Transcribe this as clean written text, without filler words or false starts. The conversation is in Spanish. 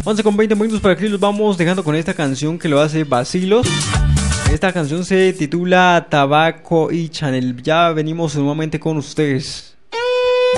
11:20 para aquí los vamos dejando con esta canción que lo hace Vacilos. Esta canción se titula Tabaco y Chanel. Ya venimos nuevamente con ustedes.